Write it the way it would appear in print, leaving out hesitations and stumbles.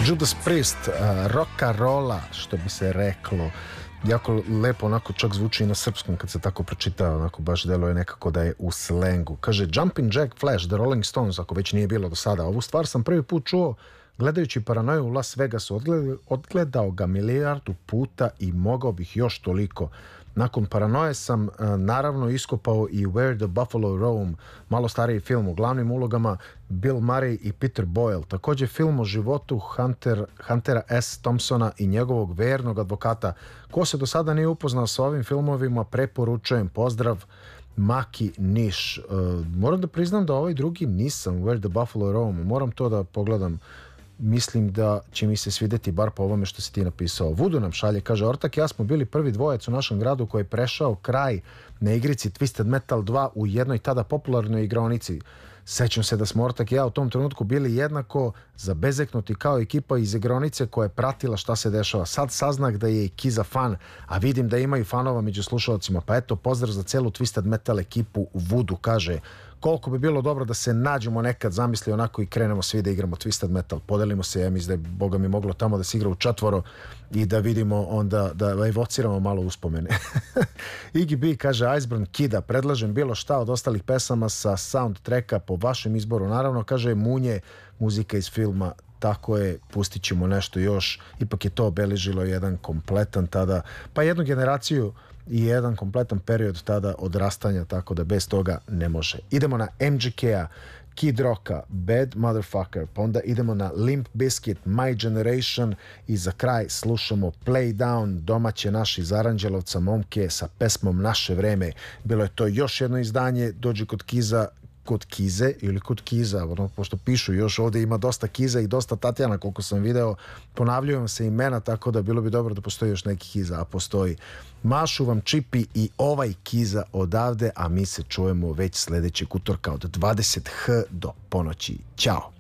Judas Priest, rock'n'rolla, što bi se reklo. Jako lepo, onako čak zvuči i na srpskom kad se tako pročita, onako baš deluje nekako da je u slengu. Kaže Jumpin' Jack Flash, The Rolling Stones, ako već nije bilo do sada. Ovu stvar sam prvi put čuo gledajući Paranoju u Las Vegasu. Odgledao ga milijardu puta i mogao bih još toliko. Nakon Paranoje sam naravno iskopao i Where the Buffalo Roam, malo stariji film u glavnim ulogama Bill Murray i Peter Boyle. Također film o životu Huntera S. Thompsona i njegovog vernog advokata. Ko se do sada nije upoznao sa ovim filmovima, preporučujem. Pozdrav, Maki Niš. Moram da priznam da ovaj drugi nisam, Where the Buffalo Roam. Moram to da pogledam. Mislim da će mi se svidjeti bar po ovome što si ti napisao. Vudu nam šalje, kaže Ortak, ja smo bili prvi dvojac u našem gradu koji je prešao kraj na igrici Twisted Metal 2 u jednoj tada popularnoj igraonici. Sećam se da smo Ortak i ja u tom trenutku bili jednako zabezeknuti kao ekipa iz igraonice koja je pratila šta se dešava. Sad saznak da je i Kiza fan, a vidim da imaju fanova među slušalcima. Pa eto, pozdrav za celu Twisted Metal ekipu. Vudu kaže, koliko bi bilo dobro da se nađemo nekad, zamisli onako i krenemo svi da igramo Twisted Metal. Podelimo se, ja mislim da je Boga mi moglo tamo da se igra u četvoro i da vidimo onda, da evociramo malo uspomene. Iggy B kaže Iceburn Kida, predlažem bilo šta od ostalih pesama sa soundtracka po vašem izboru. Naravno, kaže Munje, muzika iz filma, tako je, pustit ćemo nešto još. Ipak je to obeležilo jedan kompletan tada, pa jednu generaciju i jedan kompletan period tada odrastanja, tako da bez toga ne može. Idemo na MGK-a, Kid Rocka, Bad Motherfucker, pa onda idemo na Limp Bizkit, My Generation i za kraj slušamo Play Down, domaće naši iz Aranđelovca momke sa pesmom Naše vreme. Bilo je to još jedno izdanje, dođi kod Kize ili kod Kiza, pošto pišu još ovdje ima dosta Kiza i dosta Tatjana koliko sam video, ponavljaju se imena, tako da bilo bi dobro da postoji još neki Kiza, a postoji. Mašu vam Čipi i ovaj Kiza odavde, a mi se čujemo već sljedećeg utorka od 20h do ponoći. Ćao!